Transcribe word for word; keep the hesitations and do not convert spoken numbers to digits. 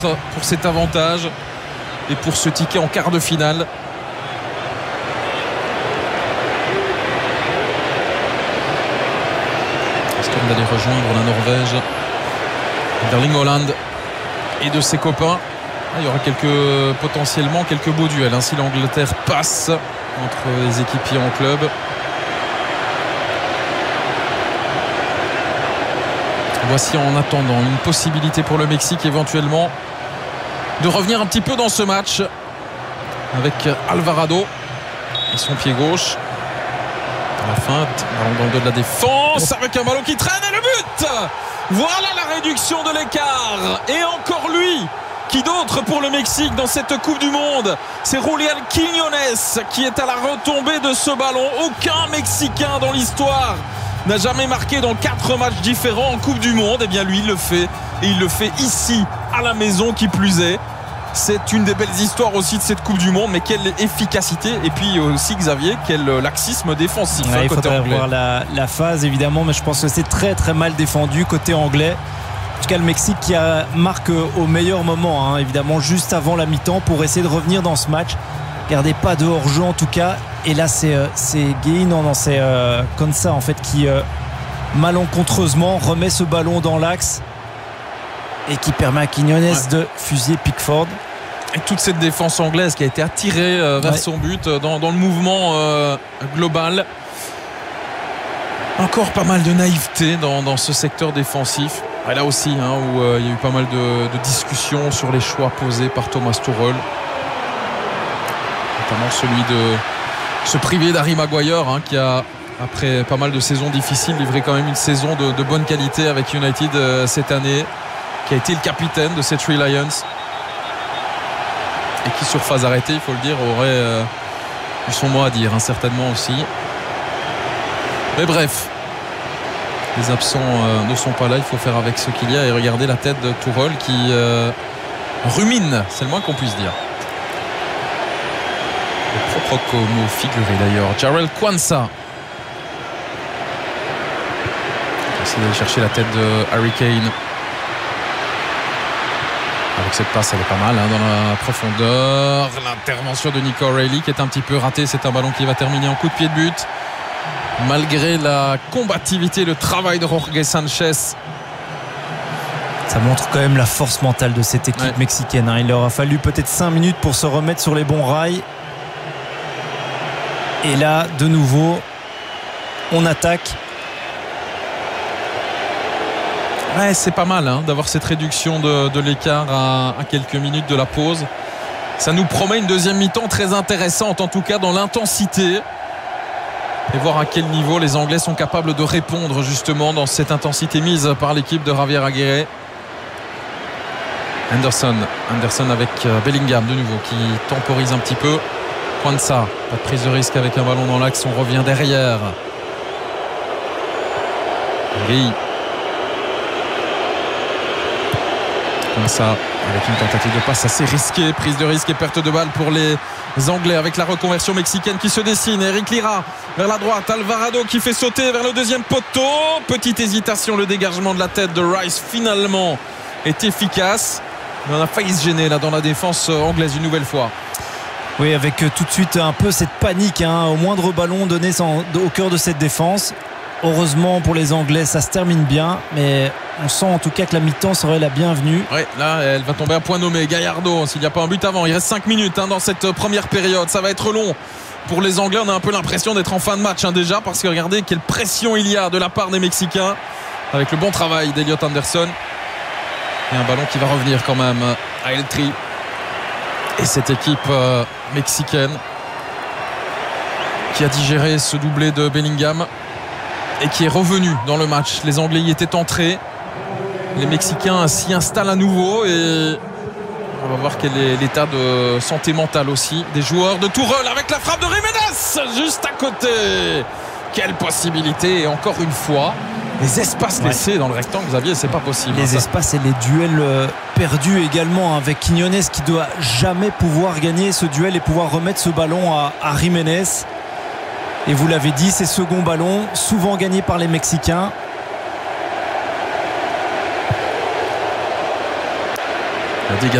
pour cet avantage et pour ce ticket en quart de finale. Est-ce qu'on va aller rejoindre la Norvège d'Erling Haaland et de ses copains? Ah, il y aura quelques, potentiellement quelques beaux duels hein, si l'Angleterre passe entre les équipiers en club. Voici en attendant une possibilité pour le Mexique éventuellement de revenir un petit peu dans ce match avec Alvarado et son pied gauche. À la feinte, ballon dans le dos de la défense avec un ballon qui traîne et le but. Voilà la réduction de l'écart. Et encore lui. Qui d'autre pour le Mexique dans cette Coupe du Monde? C'est Julián Quiñones qui est à la retombée de ce ballon. Aucun Mexicain dans l'histoire n'a jamais marqué dans quatre matchs différents en Coupe du Monde. Et bien lui il le fait. Et il le fait ici à la maison qui plus est. C'est une des belles histoires aussi de cette Coupe du Monde. Mais quelle efficacité. Et puis aussi Xavier, quel laxisme défensif ouais, hein, il côté faudrait anglais. voir la, la phase évidemment. Mais je pense que c'est très très mal défendu côté anglais. En tout cas le Mexique qui a, marque au meilleur moment hein, évidemment juste avant la mi-temps pour essayer de revenir dans ce match. Regardez, pas de hors-jeu en tout cas. Et là c'est, euh, c'est Gay, non non c'est euh, Konsa en fait qui euh, malencontreusement remet ce ballon dans l'axe et qui permet à Quiñones ouais. de fusiller Pickford. Et toute cette défense anglaise qui a été attirée euh, vers ouais. son but euh, dans, dans le mouvement euh, global. Encore pas mal de naïveté dans, dans ce secteur défensif. Et là aussi hein, où euh, il y a eu pas mal de, de discussions sur les choix posés par Thomas Tuchel, notamment celui de se priver d'Harry Maguire hein, qui a après pas mal de saisons difficiles livré quand même une saison de, de bonne qualité avec United euh, cette année, qui a été le capitaine de ces Three Lions et qui sur phase arrêtée il faut le dire aurait euh, eu son mot à dire hein, certainement aussi. Mais bref, les absents euh, ne sont pas là, il faut faire avec ce qu'il y a et regarder la tête de Tuchel qui euh, rumine, c'est le moins qu'on puisse dire. Le propre mot figuré d'ailleurs. Jarell Quansah. On va essayer d'aller chercher la tête de Harry Kane. Avec cette passe, elle est pas mal hein, dans la profondeur. L'intervention de Nico O'Reilly qui est un petit peu ratée. C'est un ballon qui va terminer en coup de pied de but. Malgré la combativité, le travail de Jorge Sanchez. Ça montre quand même la force mentale de cette équipe ouais. mexicaine. Hein. Il leur a fallu peut-être cinq minutes pour se remettre sur les bons rails. Et là, de nouveau, on attaque. Ouais, c'est pas mal hein, d'avoir cette réduction de, de l'écart à, à quelques minutes de la pause. Ça nous promet une deuxième mi-temps très intéressante, en tout cas dans l'intensité. Et voir à quel niveau les Anglais sont capables de répondre justement dans cette intensité mise par l'équipe de Javier Aguirre. Anderson, Anderson avec Bellingham de nouveau qui temporise un petit peu. Quansah, pas de prise de risque avec un ballon dans l'axe, on revient derrière. Gay. Quansah avec une tentative de passe assez risquée, prise de risque et perte de balle pour les Anglais avec la reconversion mexicaine qui se dessine. Eric Lira vers la droite, Alvarado qui fait sauter vers le deuxième poteau. Petite hésitation, le dégagement de la tête de Rice finalement est efficace. Mais on a failli se gêner là dans la défense anglaise une nouvelle fois. Oui, avec tout de suite un peu cette panique hein, au moindre ballon donné sans, au cœur de cette défense. Heureusement pour les Anglais ça se termine bien, mais on sent en tout cas que la mi-temps serait la bienvenue. Oui, là elle va tomber à point nommé. Gallardo, s'il n'y a pas un but avant, il reste cinq minutes hein, dans cette première période, ça va être long pour les Anglais. On a un peu l'impression d'être en fin de match hein, déjà, parce que regardez quelle pression il y a de la part des Mexicains avec le bon travail d'Elliot Anderson et un ballon qui va revenir quand même à Eltri et cette équipe euh, mexicaine qui a digéré ce doublé de Bellingham et qui est revenu dans le match. Les Anglais y étaient entrés, les Mexicains s'y installent à nouveau et on va voir quel est l'état de santé mentale aussi des joueurs de Tuchel avec la frappe de Jiménez juste à côté. Quelle possibilité, et encore une fois les espaces ouais. laissés dans le rectangle, Xavier, c'est pas possible. Les hein, espaces et les duels perdus également avec Quiñones qui doit jamais pouvoir gagner ce duel et pouvoir remettre ce ballon à, à Jiménez. Et vous l'avez dit, ces seconds ballons souvent gagnés par les Mexicains. Dégâts